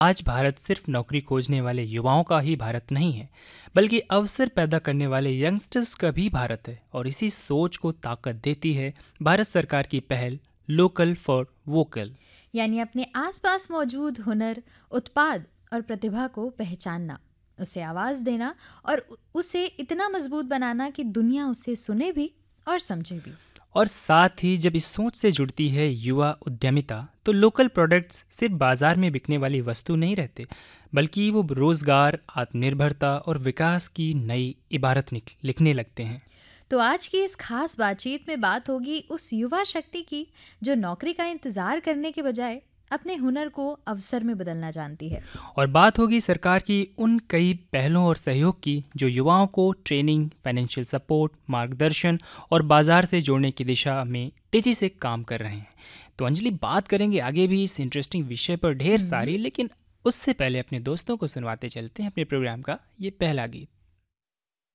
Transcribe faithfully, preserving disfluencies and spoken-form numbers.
आज भारत सिर्फ नौकरी खोजने वाले युवाओं का ही भारत नहीं है, बल्कि अवसर पैदा करने वाले यंगस्टर्स का भी भारत है। और इसी सोच को ताकत देती है भारत सरकार की पहल लोकल फॉर वोकल। यानी अपने आसपास मौजूद हुनर, उत्पाद और प्रतिभा को पहचानना, उसे आवाज देना और उ- उसे इतना मजबूत बनाना कि दुनिया उसे सुने भी और समझे भी। और साथ ही जब इस सोच से जुड़ती है युवा उद्यमिता, तो लोकल प्रोडक्ट्स सिर्फ बाजार में बिकने वाली वस्तु नहीं रहते, बल्कि वो रोजगार, आत्मनिर्भरता और विकास की नई इबारत निक- लिखने लगते हैं। तो आज की इस खास बातचीत में बात होगी उस युवा शक्ति की जो नौकरी का इंतजार करने के बजाय अपने हुनर को अवसर में बदलना जानती है। और बात होगी सरकार की उन कई पहलों और सहयोग की जो युवाओं को ट्रेनिंग, फाइनेंशियल सपोर्ट, मार्गदर्शन और बाजार से जोड़ने की दिशा में तेजी से काम कर रहे हैं। तो अंजलि, बात करेंगे आगे भी इस इंटरेस्टिंग विषय पर ढेर हम्म सारी, लेकिन उससे पहले अपने दोस्तों को सुनवाते चलते हैं अपने प्रोग्राम का ये पहला गीत।